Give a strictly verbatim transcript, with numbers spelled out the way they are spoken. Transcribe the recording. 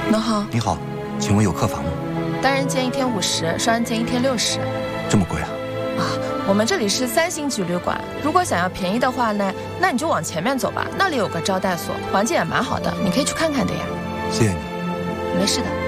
侬好， 你好，请问有客房吗？ 单人间一天五十，双人间一天六十。 这么贵啊？ 啊，我们这里是三星级旅馆，如果想要便宜的话呢，那你就往前面走吧，那里有个招待所，环境也蛮好的，你可以去看看的呀。 谢谢你。 没事的。